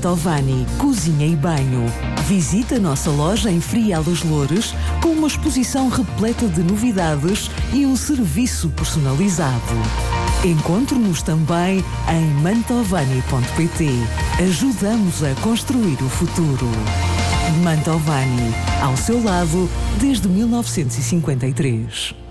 Mantovani Cozinha e Banho. Visite a nossa loja em Frial dos Loures com uma exposição repleta de novidades e um serviço personalizado. Encontre-nos também em mantovani.pt. Ajudamos a construir o futuro. Mantovani, ao seu lado desde 1953.